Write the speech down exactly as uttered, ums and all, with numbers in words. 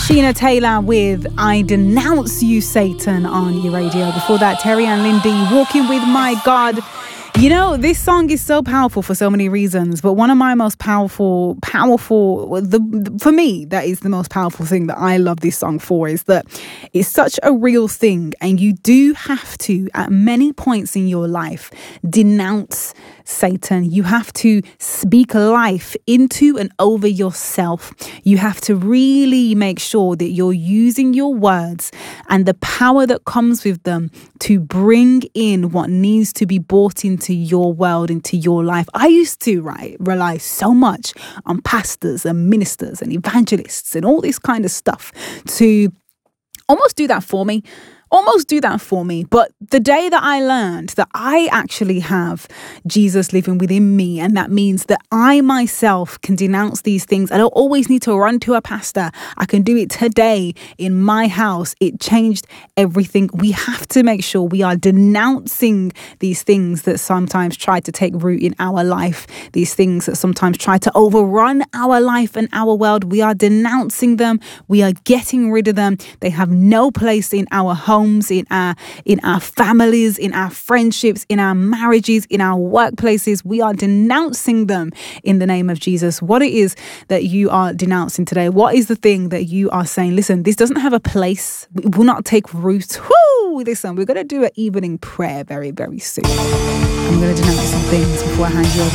Sheena Taylor with I Denounce You, Satan on your radio. Before that, Terry and Lindy, Walking With My God. You know, this song is so powerful for so many reasons, but one of my most powerful, powerful, the, for me, that is the most powerful thing that I love this song for, is that it's such a real thing, and you do have to, at many points in your life, denounce Satan. You have to speak life into and over yourself. You have to really make sure that you're using your words and the power that comes with them to bring in what needs to be brought into your world, into your life. I used to, right, rely so much on pastors and ministers and evangelists and all this kind of stuff to almost do that for me. Almost do that for me. But the day that I learned that I actually have Jesus living within me, and that means that I myself can denounce these things. I don't always need to run to a pastor. I can do it today in my house. It changed everything. We have to make sure we are denouncing these things that sometimes try to take root in our life, these things that sometimes try to overrun our life and our world. We are denouncing them. We are getting rid of them. They have no place in our home. Homes, in our in our families, in our friendships, in our marriages, in our workplaces. We are denouncing them in the name of Jesus. What it is that you are denouncing today? What is the thing that you are saying, listen, this doesn't have a place. It will not take root. Woo! Listen, we're going to do an evening prayer very, very soon. I'm going to denounce some things before I hand you over